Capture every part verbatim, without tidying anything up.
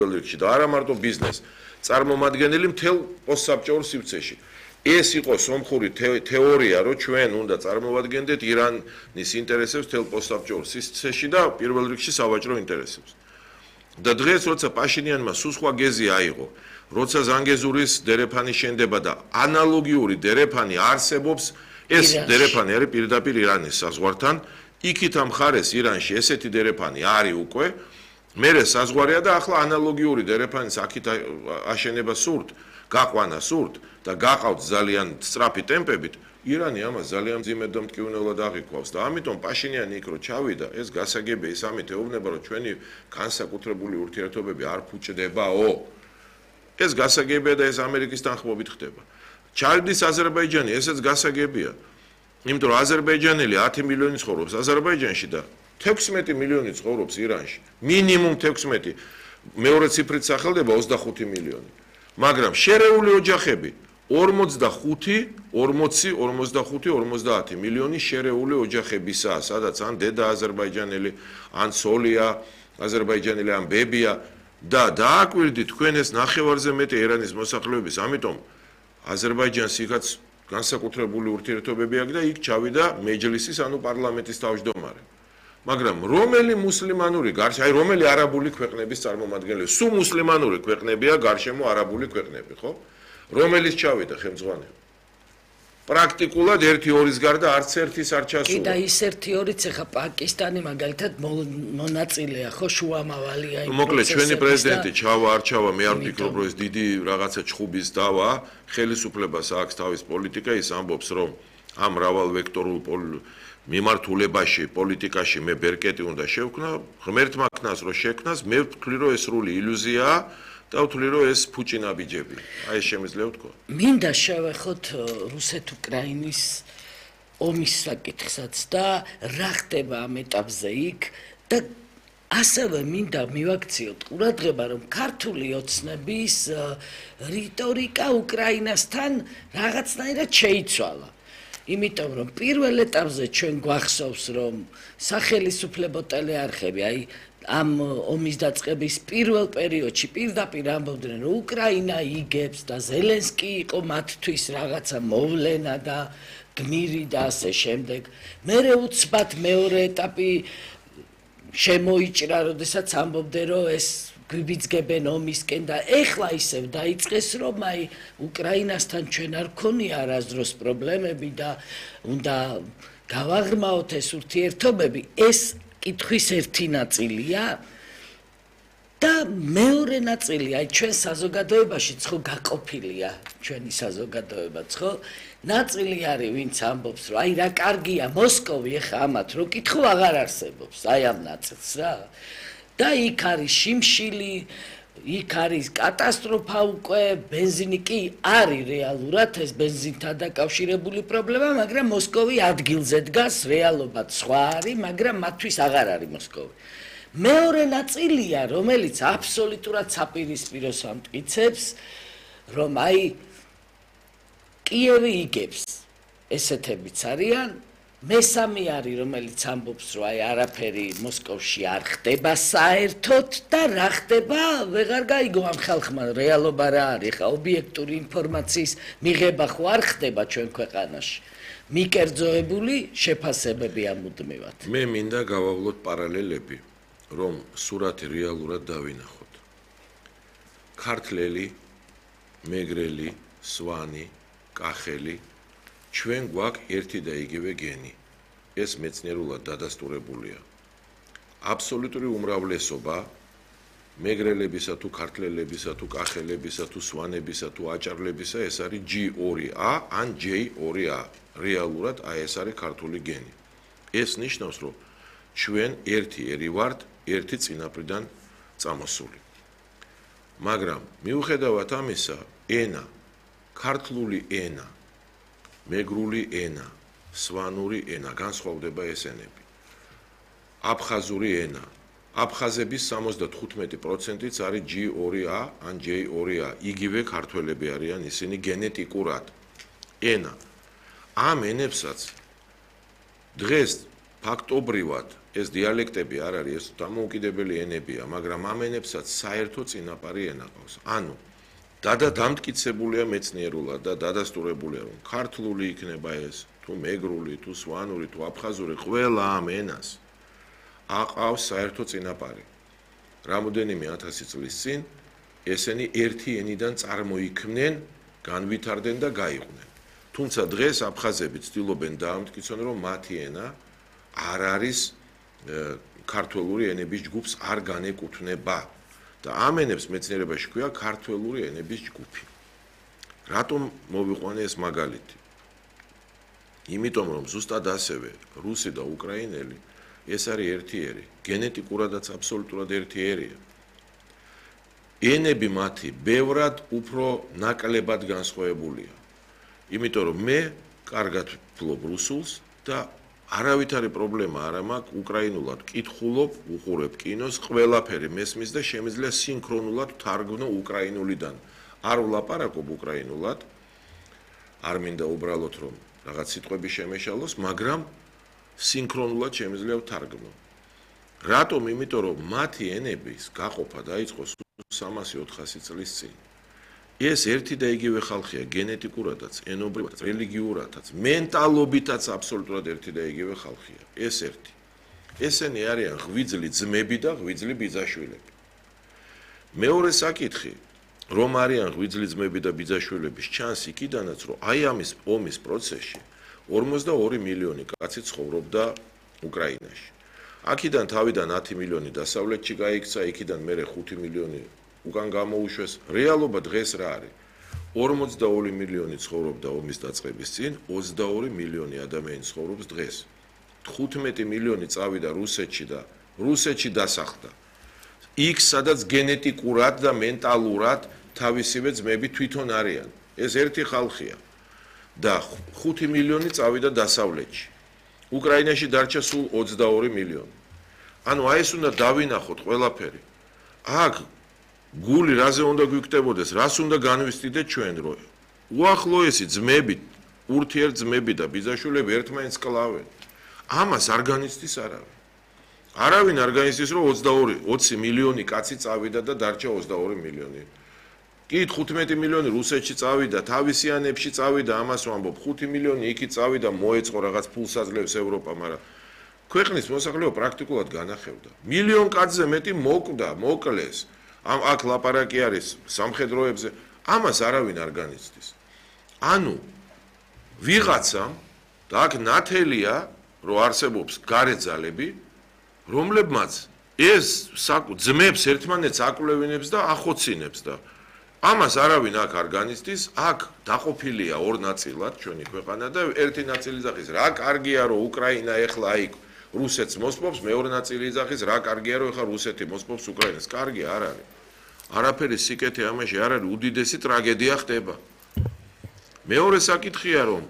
რიგში და არა მარტო ბიზნეს წარმომადგენელი მთელ პოსტსაბჭოურ სივრცეში. ეს იყო სომხური თეორია, რომ ჩვენ უნდა წარმოვადგენდეთ ირანის ინტერესებს მთელ პოსტსაბჭოურ სივრცეში და პირველ რიგში სავაჭრო ინტერესებს. და დღეს როცა პაშინიანმა სულ სხვა გეზი აიღო, როცა ზანგეზურის დერეფანი შენდება და ანალოგიური დერეფანი არსებობს, ეს დერეფანი არის პირდაპირ ირანის საზღვართან, იქით ამ ხარეს ირანში ესეთი დერეფანი არის უკვე, მერე საზღვარია და ახლა ანალოგიური დერეფანის აქით აშენება სურთ, გაყვანა სურთ და გაყავთ ძალიან სწრაფი ტემპებით, ირანი ამას ძალიან მძიმედ და მტკივნეულად აღიქვავს და ამიტომ პაშინიანი იქ რო ჩავიდა, ეს გასაგებია, ის ამით ეუბნება, რომ ჩვენი განსაკუთრებული ურთიერთობები არ ფუჭდებაო. ეს გასაგებია და ეს ამერიკის თანხმობით ხდება. ჩავიდეს აზერბაიჯანი, ესეც გასაგებია. იმიტომ რომ აზერბაიჯანელი ათი მილიონი ცხოვრობს აზერბაიჯანში და თექვსმეტი მილიონი ცხოვრობს ირანში. მინიმუმ თექვსმეტი, მეორე ციფრით სახელდება ოცდახუთი მილიონი. მაგრამ შერეული ოჯახები ორმოცდახუთი, ორმოცი, ორმოცდახუთი, ორმოცდაათი მილიონი შერეული ოჯახებისაა, სადაც ან დედა აზერბაიჯანელი, ან ცოლია აზერბაიჯანელი, ან ბებია და დააკვირდით თქვენ ეს ნახევარზე მეტი ირანის მოსახლეობის, ამიტომ აზერბაიჯანს იქაც განსაკუთრებული ურთიერთობები აქვს და იქ ჩავიდა მეჯლისის, ანუ პარლამენტის თავმჯდომარე. მაგრამ რომელი მუსლიმანური გარშემო, აი რომელი არაბული ქვეყნების წარმომადგენელი, სულ მუსლიმანური ქვეყნებია გარშემო არაბული ქვეყნები, ხო? რომელიც ჩავიდა ხელმძღვანელი. პრაქტიკულად ერთი ორის გარდა არც ერთის არ ჩასულა. კი და ის ერთი ორიც ახლა პაკისტანი მაგალითად მონაწილეა, ხო, შუამავალია იმ პროცესებში. მოკლედ ჩვენი პრეზიდენტი ჩავა არ ჩავა, მე არ ვფიქრობ, რომ ეს დიდი რაღაცა ჩხუბის დავა, ხელისუფლებას აქვს თავის პოლიტიკა, ის ამბობს, რომ ამ მრავალვექტორულ მიმართულებაში, პოლიტიკაში მე ბერკეტი უნდა შევქნა, ღმერთმა ქნას რო შექმნას, მე ვთვლი, რომ ეს სრული ილუზიაა და ვთვლი, რომ ეს ფუჭინაბიჯები. აი ეს შემიძლია ვთქვა. მინდა შევეხოთ რუსეთ-უკრაინის ომის საკითხსაც და რა ხდება ამ ეტაპზე იქ და ასევე მინდა მივაქციოთ ყურადღება, რომ ქართული ოცნების რიტორიკა უკრაინასთან რაღაცნაირად შეიცვალა. იმიტომ რომ პირველ ეტაპზე ჩვენ გვახსოვს, რომ სახელისუფლებო ტელეარხები, აი ამ ომის დაწყების პირველ პერიოდში პირდაპირ ამბობდნენ, რომ უკრაინა იგებს და ზელენსკი იყო მათთვის რაღაცა მოვლენა და გმირი და ასე შემდეგ. მერე უცბად მეორე ეტაპი შემოიჭრა, როდესაც ამბობდნენ, რომ ეს გვიბიძგებენ ომისკენ და ეხლა ისევ დაიწყეს, რომ აი უკრაინასთან ჩვენ არ გქონია არასდროს პრობლემები და უნდა გავაღრმაოთ ეს ურთიერთობები, ეს კითხვის ერთი ნაწილია და მეორე ნაწილი, აი ჩვენ საზოგადოებაშიც ხო გაყოფილია ჩვენი საზოგადოებაც, ხო? ნაწილი არის, ვინც ამბობს, რომ აი რა კარგია მოსკოვი, ეხა ამათ რო კითხვა აღარ არსებობს, აი ამ ნაწილს რა. და იქ არის შიმშილი, იქ არის კატასტროფა უკვე, ბენზინი კი არის რეალურად ეს ბენზინთან დაკავშირებული პრობლემა, მაგრამ მოსკოვი ადგილზე დგას, რეალობაც სხვა არის, მაგრამ მათთვის აღარ არის მოსკოვი. მეორე ნაწილია, რომელიც აბსოლუტურად საპირისპიროს ამტკიცებს, რომ აი კიევი იგებს, ესეთებიც არიან. მესამე არის, რომელიც ამბობს, რომ აი არაფერი მოსკოვში არ ხდება საერთოდ და რა ხდება, ვეღარ გაიგო ამ ხალხმა რეალობა რა არის, ხა ობიექტური ინფორმაციის მიღება ხო არ ხდება ჩვენ ქვეყანაში. მიკერძოებული შეფასებებია მუდმივად. მე მინდა გავავლოთ პარალელები, რომ სურათი რეალურად დავინახოთ. ქართლელი, მეგრელი, სვანი, კახელი ჩვენ გვაქვს ერთი და იგივე გენი. ეს მეცნიერულად დადასტურებულია. აბსოლუტური უმრავლესობა მეგრელებისა თუ ქართლელებისა თუ კახელებისა თუ სვანებისა თუ აჭარლებისა ეს არის ჯი ორი ა ან ჯეი ორი ა. რეალურად აი ეს არის ქართული გენი. ეს ნიშნავს, რომ ჩვენ ერთი ერი ვართ, ერთი წინაპრიდან წამოსული. მაგრამ მიუხედავად ამისა, ენა, ქართლული ენა, მეგრული ენა, სვანური ენა, განსხვავდება ეს ენები. აფხაზური ენა, აფხაზების სამოცდათხუთმეტი პროცენტიც არის ჯი ორი ა ან ჯეი ორი ა, იგივე ქართველები არიან ისინი გენეტიკურად. ენა. ამ ენებსაც დღეს ფაქტობრივად ეს დიალექტები არ არის, ეს დამოუკიდებელი ენებია, მაგრამ ამ ენებსაც საერთო წინაპარი ენა ყავს. ანუ დადა დამტკიცებულია მეცნიერულად და დადასტურებულია, რომ ქართლული იქნება ეს, თუ მეგრული, თუ სვანური, თუ აფხაზური, ყველა ამ ენას აყავს საერთო წინაპარი. რამოდენიმე ათასი წლის წინ ესენი ერთი ენიდან წარმოიქმნენ, განვითარდნენ და გაიყვნენ. თუმცა დღეს აფხაზები ცდილობენ დაამტკიცონ, რომ მათი ენა არ არის ქართველური ენების ჯგუფს არ განეკუთვნება და ამ ენებს მეცნიერებაში ქვია ქართველური ენების ჯგუფი. რატომ მოვიყვანე ეს მაგალითი? იმიტომ რომ ზუსტად ასევე რუსი და უკრაინელი ეს არის ერთი ერი, გენეტიკურადაც აბსოლუტურად ერთი ერია. ენები მათი ბევრად უფრო ნაკლებად განსხვავებულია. იმიტომ რომ მე კარგად ვფლობ რუსულს და არავითარი პრობლემა არ მაქვს უკრაინულად კითხულობ, უყურებ კინოს, ყველაფერი მესმის და შემიძლია სინქრონულად ვთარგმნო უკრაინულიდან. არ ვლაპარაკობ უკრაინულად, არ მინდა უბრალოდ რომ რაღაც სიტყვები შემეშალოს, მაგრამ სინქრონულად შემიძლია ვთარგმნო. რატომ? იმიტომ რომ მათი ენების გაყოფა დაიწყო სამასი ოთხასი წლის წინ. ეს ერთი და იგივე ხალხია გენეტიკურადაც, ენობრივადაც, რელიგიურადაც, მენტალობითაც აბსოლუტურად ერთი და იგივე ხალხია. ეს ერთი. ესენი არიან ღვიძლი ძმები და ღვიძლი ბიძაშვილები. მეორე საკითხი, რომ არიან ღვიძლი ძმები და ბიძაშვილების ჩანს იქიდანაც, რომ აი ამის ომის პროცესში ორმოცდაორი მილიონი კაცი ცხოვრობდა უკრაინაში. აქედან თავიდან ათი მილიონი დასავლეთში გაიქცა, იქიდან მერე ხუთი მილიონი უკან გამოუშვეს. რეალობა დღეს რა არის? ორმოცდაორი მილიონი ცხოვრობდა ომის დაწყების წინ, ოცდაორი მილიონი ადამიანი ცხოვრობს დღეს. თხუთმეტი მილიონი წავიდა რუსეთში და რუსეთში დასახლდა. იქ სადაც გენეტიკურად და მენტალურად თავისივე ძმები თვითონ არიან. ეს ერთი ხალხია. და ხუთი მილიონი წავიდა დასავლეთში. უკრაინაში დარჩა სულ ოცდაორი მილიონი. ანუ აი ეს უნდა დავინახოთ ყველაფერი. აქ გული რაზე უნდა გვიკვდებოდეს, რას უნდა განვისტიდეთ ჩვენ, რომ უახლოესი ძმები, ურთიერთძმები და ბიძაშვილები ერთმანეთს კლავენ. ამას არ განიცდის არავინ. არავინ არ განიცდის, რომ ოცდაორი ოცი მილიონი კაცი წავიდა და დარჩა ოცდაორი მილიონი. კი თხუთმეტი მილიონი რუსეთში წავიდა, თავისიანებში წავიდა, ამას ვამბობ, ხუთი მილიონი იქით წავიდა, მოეწყო რაღაც ფულს აძლევს ევროპა, მაგრამ ქვეყნის მოსახლეობა პრაქტიკულად განახევდა. მილიონ კაცზე მეტი მოკვდა, მოკლეს. ამ აქ ლაპარაკი არის სამხედროებზე, ამას არავინ არ განიცდის. ანუ ვიღაცამ და აქ ნათელია, რომ არსებობს გარეძალები, რომლებმაც ეს ძმებს ერთმანეთს აკვლევინებს და ახოცინებს და ამას არავინ აქ არ განიცდის. აქ დაყოფილია ორ ნაწილად ჩვენი ქვეყანა და ერთი ნაწილი ძახის, რა კარგია რომ უკრაინა ეხლა აიქ რუსეთს მოსპობს, მეორე ნაწილი ძახის, რა კარგია რომ ეხლა რუსეთი მოსპობს უკრაინას. კარგი არ არის. არაფერი სიკეთე ამაში არ არის, უდიდესი ტრაგედია ხდება. მეორე საკითხია რომ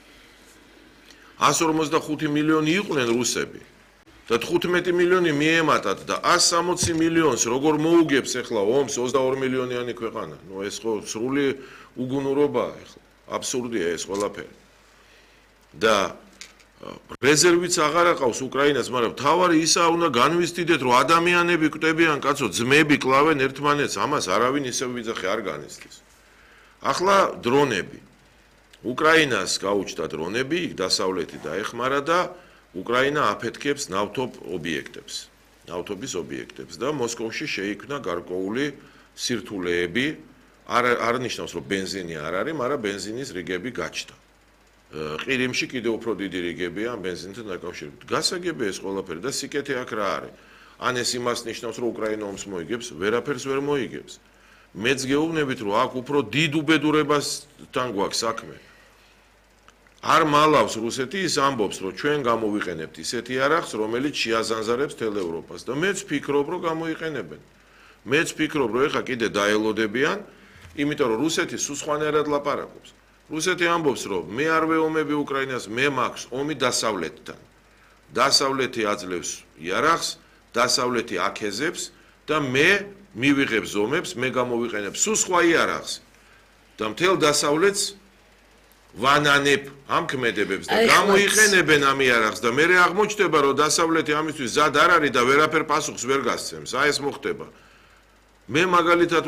εκατს ორმოცდახუთი მილიონი იყვნენ რუსები და თხუთმეტი მილიონი მიემატათ და εκατს სამოცი მილიონს როგორ მოუგებს ეხლა ომს ოცდაორი მილიონიანი ქვეყანა. ნუ ეს ხო სრული უგუნურობაა ეხლა. აბსურდია ეს ყველაფერი. და რეზერვიც აღარ აყავს უკრაინას, მაგრამ თავარი ისა უნდა განვისტიდეთ, რომ ადამიანები კვდებიან, კაცო, ძმები კლავენ ერთმანეთს, ამას არავინ ისევ ვიძახი არ განიცდის. ახლა დრონები. უკრაინას გაუჩნდა დრონები, იქ დასავლეთი დაეხმარა და უკრაინა აფეთქებს ნავთობ ობიექტებს, ნავთობის ობიექტებს და მოსკოვში შეიქმნა გარკვეული სირთულეები, არ არ ნიშნავს, რომ ბენზინი არ არის, მაგრამ ბენზინის რიგები გაჩნდა. ყირიმში კიდევ უფრო დიდი რიგებია ამ ბენზინთან დაკავშირებით. გასაგებია ეს ყველაფერი და სიკეთე აქ რა არის? ან ეს იმას ნიშნავს, რომ უკრაინა ომს მოიგებს, ვერაფერს ვერ მოიგებს. მეც გეუბნებით, რომ აქ უფრო დიდ უბედურებასთან გვაქვს საქმე. არ მალავს რუსეთი ის ამბობს, რომ ჩვენ გამოვიყენებთ ისეთი არახს, რომელიც შეაზანზარებს თელ ევროპას და მეც ვფიქრობ, რომ გამოიყენებენ. მეც ვფიქრობ, რომ ეხა კიდე დაელოდებიან, იმიტომ რომ რუსეთი სულ სხვანაირად ლაპარაკობს. რუსეთი ამბობს, რომ მე არ ვეომები უკრაინას, მე მაქვს ომი დასავლეთთან. დასავლეთი აძლევს იარაღს, დასავლეთი აკეზებს და მე მივიღებ ზომებს, მე გამოვიყენებ სულ სხვა იარაღს. და მთელ დასავლეთს ვანანებ ამ ქმედებებს და გამოიყენებენ ამ იარაღს და მე აღმოჩნდება რომ დასავლეთი ამისთვის ზად არ არის და ვერაფერ პასუხს ვერ გასცემს. აი ეს მოხდება. მე მაგალითად